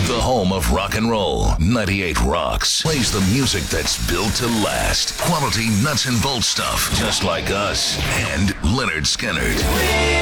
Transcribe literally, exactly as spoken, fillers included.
The home of rock and roll. ninety-eight Rocks plays the music that's built to last. Quality nuts and bolts stuff, just like us. And Leonard Skinnard.